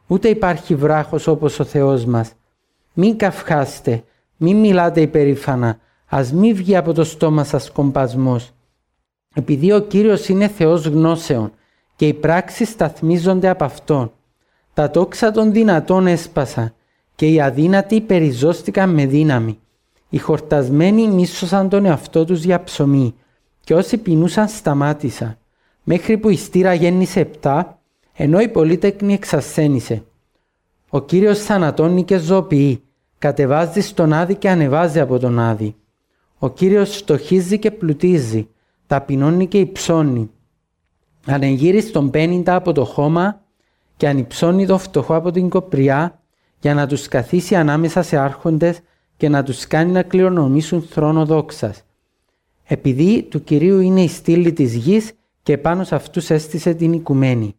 ούτε υπάρχει βράχος όπως ο Θεός μας. Μην καυχάστε, μην μιλάτε υπερήφανα, ας μη βγει από το στόμα σας κομπασμός. Επειδή ο Κύριος είναι Θεός γνώσεων και οι πράξεις σταθμίζονται από Αυτόν. Τα τόξα των δυνατών έσπασαν και οι αδύνατοι περιζώστηκαν με δύναμη. Οι χορτασμένοι μίσωσαν τον εαυτό τους για ψωμί και όσοι πεινούσαν σταμάτησαν, μέχρι που η στήρα γέννησε 7, ενώ η πολύτεκνη εξασθένησε. Ο Κύριος θανατώνει και ζωοποιεί, κατεβάζει στον Άδη και ανεβάζει από τον Άδη. Ο Κύριος φτωχίζει και πλουτίζει, ταπεινώνει και υψώνει. Ανεγείρει στον 50 από το χώμα και ανυψώνει το φτωχό από την κοπριά, για να τους καθίσει ανάμεσα σε άρχοντες και να τους κάνει να κληρονομήσουν θρόνο δόξας. Επειδή του Κυρίου είναι η στήλη της γης και πάνω σε αυτούς έστησε την οικουμένη.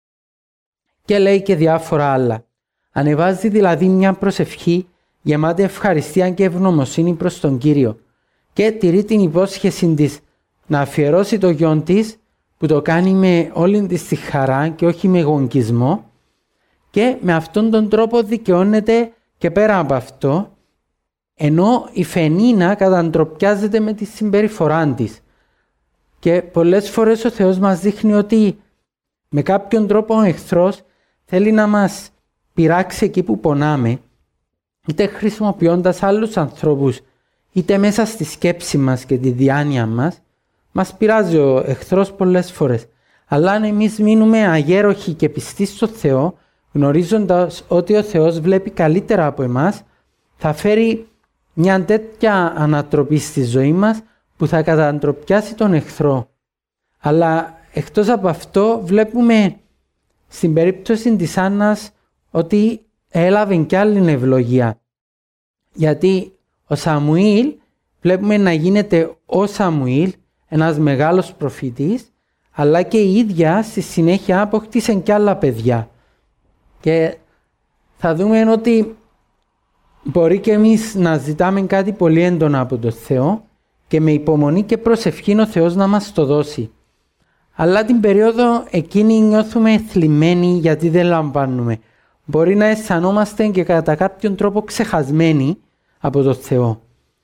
Και λέει και διάφορα άλλα. Ανεβάζει δηλαδή μια προσευχή γεμάτη ευχαριστία και ευγνωμοσύνη προς τον Κύριο και τηρεί την υπόσχεση της να αφιερώσει το γιον της, που το κάνει με όλη της τη χαρά και όχι με γονκισμό, και με αυτόν τον τρόπο δικαιώνεται και πέρα από αυτό, ενώ η Φενίνα καταντροπιάζεται με τη συμπεριφορά της. Και πολλές φορές ο Θεός μας δείχνει ότι με κάποιον τρόπο ο εχθρός θέλει να μας πειράξει εκεί που πονάμε, είτε χρησιμοποιώντας άλλους ανθρώπους, είτε μέσα στη σκέψη μας και τη διάνοια μας πειράζει ο εχθρός πολλές φορές. Αλλά αν εμείς μείνουμε αγέροχοι και πιστοί στο Θεό, γνωρίζοντας ότι ο Θεός βλέπει καλύτερα από εμάς, θα φέρει μια τέτοια ανατροπή στη ζωή μας που θα καταντροπιάσει τον εχθρό. Αλλά εκτός από αυτό βλέπουμε στην περίπτωση της Άννας ότι έλαβε κι άλλη ευλογία. Γιατί ο Σαμουήλ βλέπουμε να γίνεται ο Σαμουήλ, ένας μεγάλος προφήτης, αλλά και η ίδια στη συνέχεια αποκτήσε κι άλλα παιδιά. Και θα δούμε ότι μπορεί και εμείς να ζητάμε κάτι πολύ έντονα από τον Θεό και με υπομονή και προσευχή ο Θεός να μας το δώσει. Αλλά την περίοδο εκείνη νιώθουμε θλιμμένοι γιατί δεν λαμβάνουμε. Μπορεί να αισθανόμαστε και κατά κάποιον τρόπο ξεχασμένοι από τον Θεό.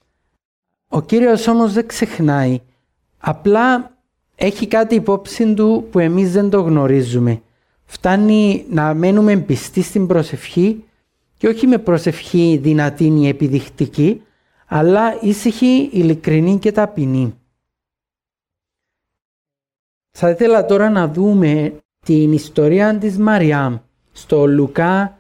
Ο Κύριος όμως δεν ξεχνάει. Απλά έχει κάτι υπόψη του που εμείς δεν το γνωρίζουμε. Φτάνει να μένουμε πιστοί στην προσευχή και όχι με προσευχή δυνατή ή επιδεικτική, αλλά ήσυχη, ειλικρινή και ταπεινή. Θα ήθελα τώρα να δούμε την ιστορία της Μαριάμ στο Λουκά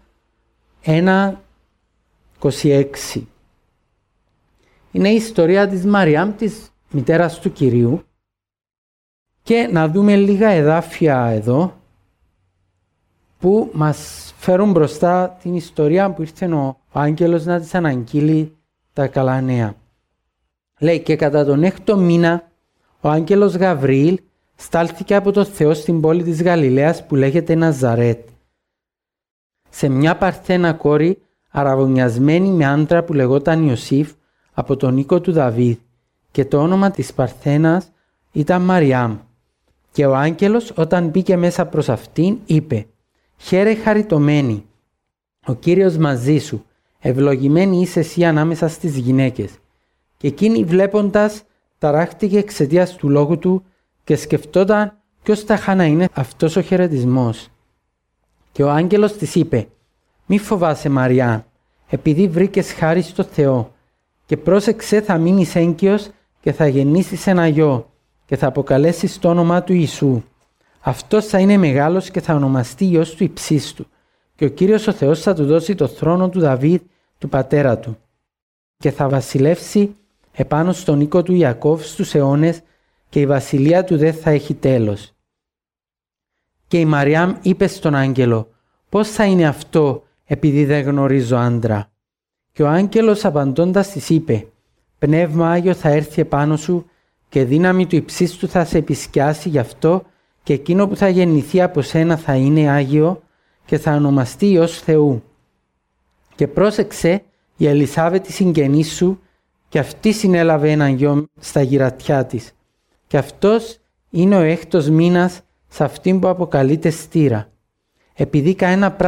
1:26. Είναι η ιστορία της Μαριάμ, της μητέρας του Κυρίου, και να δούμε λίγα εδάφια εδώ που μας φέρουν μπροστά την ιστορία που ήρθε ο άγγελος να της αναγγείλει τα καλά νέα. Λέει: και κατά τον 6ο μήνα ο άγγελος Γαβριήλ στάλθηκε από το Θεό στην πόλη της Γαλιλαίας που λέγεται Ναζαρέτ, σε μια παρθένα κόρη αραβωνιασμένη με άντρα που λεγόταν Ιωσήφ από τον οίκο του Δαβίδ, και το όνομα της παρθένας ήταν Μαριάμ. Και ο άγγελος όταν μπήκε μέσα προς αυτήν είπε: «Χαίρε χαριτωμένη, ο Κύριος μαζί σου, ευλογημένη είσαι εσύ ανάμεσα στις γυναίκες». Και εκείνη βλέποντας ταράχτηκε εξαιτίας του λόγου του και σκεφτόταν ποιος θα να είναι αυτός ο χαιρετισμός. Και ο άγγελος της είπε: «Μη φοβάσαι Μαριάμ, επειδή βρήκες χάρη στο Θεό, και πρόσεξε, θα μείνεις έγκυος και θα γεννήσεις ένα γιο και θα αποκαλέσεις το όνομα του Ιησού. Αυτός θα είναι μεγάλος και θα ονομαστεί Υιός του Υψίστου, και ο Κύριος ο Θεός θα του δώσει το θρόνο του Δαβίδ του πατέρα του και θα βασιλεύσει επάνω στον οίκο του Ιακώβ στους αιώνες, και η βασιλεία του δεν θα έχει τέλος». Και η Μαριάμ είπε στον άγγελο: «Πώς θα είναι αυτό, επειδή δεν γνωρίζω άντρα?» Και ο άγγελος απαντώντας της είπε: «Πνεύμα Άγιο θα έρθει επάνω σου και δύναμη του Υψίστου θα σε επισκιάσει, γι' αυτό και εκείνο που θα γεννηθεί από σένα θα είναι Άγιο και θα ονομαστεί Υιός Θεού. Και πρόσεξε, η Ελισάβετ η συγγενή σου, και αυτή συνέλαβε έναν γιο στα γυρατιά της, και αυτός είναι ο 6ος μήνας σε αυτήν που αποκαλείται στήρα. Επειδή κανένα